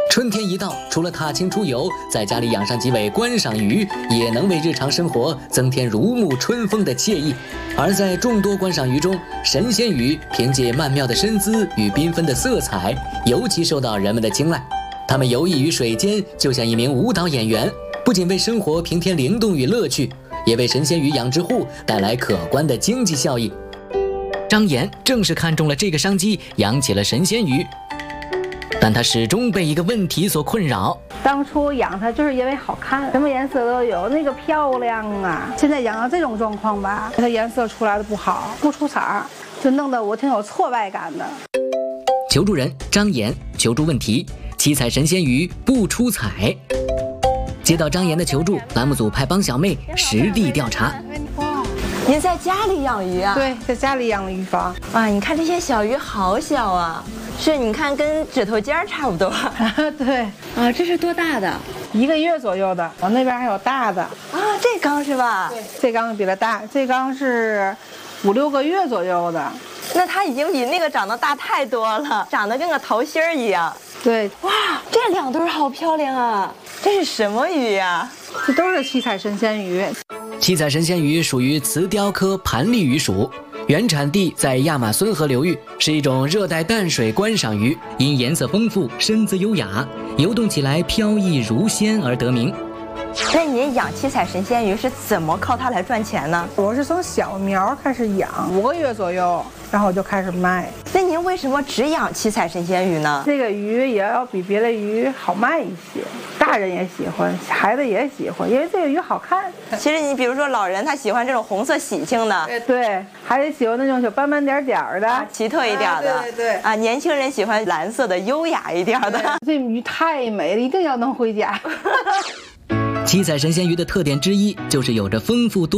春天一到，除了踏青出游，在家里养上几尾观赏鱼，也能为日常生活增添如沐春风的惬意。而在众多观赏鱼中，神仙鱼凭借曼妙的身姿与缤纷的色彩，尤其受到人们的青睐。它们游弋于水间，就像一名舞蹈演员，不仅为生活平添灵动与乐趣，也为神仙鱼养殖户带来可观的经济效益。张岩正是看中了这个商机，养起了神仙鱼。但他始终被一个问题所困扰。 当初养它就是因为好看，什么颜色都有，那个漂亮啊。现在养到这种状况吧，它颜色出来的不好，不出色，就弄得我挺有挫败感的。 求助人张岩求助问题：七彩神仙鱼不出彩。接到张岩的求助，栏目组派帮小妹实地调查。 您在家里养鱼啊？ 对，在家里养了鱼房。 哇，你看这些小鱼好小啊，是你看跟指头尖差不多。 对啊，这是多大的 ？1个月左右的。我那边还有大的。 啊，这缸是吧？ 对，这缸比它大，这缸是5、6个月左右的。 那它已经比那个长得大太多了，长得跟个桃心儿一样。 对， 哇，这2对好漂亮啊！这是什么鱼呀？ 这都是七彩神仙鱼。 七彩神仙鱼属于磁鲷科盘丽鱼属，原产地在亚马孙河流域，是一种热带淡水观赏鱼，因颜色丰富、身姿优雅、游动起来飘逸如仙而得名。 那您养七彩神仙鱼是怎么靠它来赚钱呢？ 我是从小苗开始养，5个月左右，然后我就开始卖。 那您为什么只养七彩神仙鱼呢？ 这个鱼也要比别的鱼好卖一些，大人也喜欢，孩子也喜欢，因为这个鱼好看。 其实你比如说老人他喜欢这种红色喜庆的， 对，孩子喜欢那种小斑斑点点的， 奇特一点的， 对啊，年轻人喜欢蓝色的优雅一点的。 这鱼太美了，一定要能回家。 七彩神仙鱼的特点之一就是有着丰富多